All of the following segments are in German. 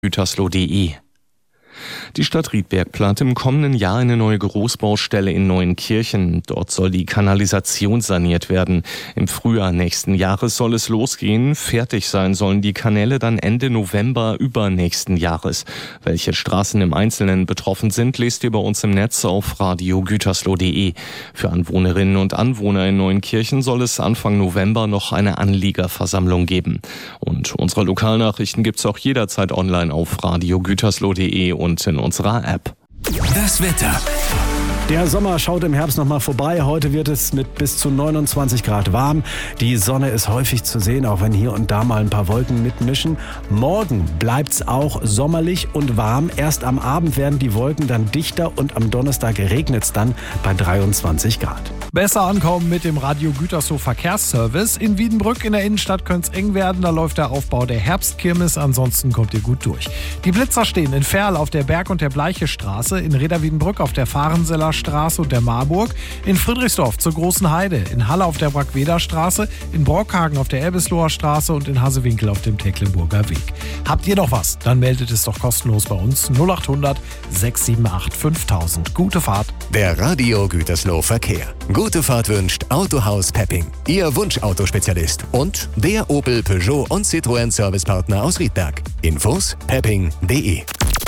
Gütersloh.de. Die Stadt Riedberg plant im kommenden Jahr eine neue Großbaustelle in Neuenkirchen. Dort soll die Kanalisation saniert werden. Im Frühjahr nächsten Jahres soll es losgehen. Fertig sein sollen die Kanäle dann Ende November übernächsten Jahres. Welche Straßen im Einzelnen betroffen sind, lest ihr bei uns im Netz auf radiogütersloh.de. Für Anwohnerinnen und Anwohner in Neuenkirchen soll es Anfang November noch eine Anliegerversammlung geben. Und unsere Lokalnachrichten gibt's auch jederzeit online auf radiogütersloh.de und in unserer App. Das Wetter. Der Sommer schaut im Herbst nochmal vorbei. Heute wird es mit bis zu 29 Grad warm. Die Sonne ist häufig zu sehen, auch wenn hier und da mal ein paar Wolken mitmischen. Morgen bleibt's auch sommerlich und warm. Erst am Abend werden die Wolken dann dichter und am Donnerstag regnet's dann bei 23 Grad. Besser ankommen mit dem Radio Gütersloh Verkehrsservice. In Wiedenbrück in der Innenstadt könnte es eng werden. Da läuft der Aufbau der Herbstkirmes. Ansonsten kommt ihr gut durch. Die Blitzer stehen in Ferl auf der Berg- und der Bleiche-Straße, in Reda-Wiedenbrück auf der Fahrenseller Straße und der Marburg, in Friedrichsdorf zur Großen Heide, in Halle auf der Brackweder-Straße, in Brockhagen auf der Elbisloher Straße und in Hasewinkel auf dem Tecklenburger Weg. Habt ihr noch was? Dann meldet es doch kostenlos bei uns 0800 678 5000. Gute Fahrt. Der Radio Gütersloh Verkehr. Gute Fahrt wünscht Autohaus Pepping, Ihr Wunschautospezialist und der Opel, Peugeot und Citroën Servicepartner aus Riedberg. Infos pepping.de.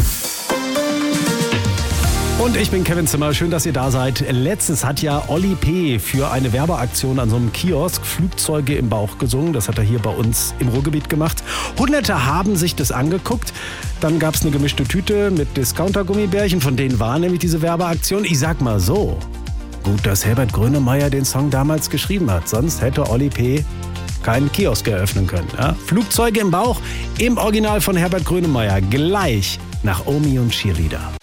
Und ich bin Kevin Zimmer, schön, dass ihr da seid. Letztens hat ja Olli P. für eine Werbeaktion an so einem Kiosk Flugzeuge im Bauch gesungen. Das hat er hier bei uns im Ruhrgebiet gemacht. Hunderte haben sich das angeguckt. Dann gab es eine gemischte Tüte mit Discounter-Gummibärchen, von denen war nämlich diese Werbeaktion. Ich sag mal so, gut, dass Herbert Grönemeyer den Song damals geschrieben hat. Sonst hätte Olli P. keinen Kiosk eröffnen können. Ja? Flugzeuge im Bauch im Original von Herbert Grönemeyer. Gleich nach Omi und Cheerleader.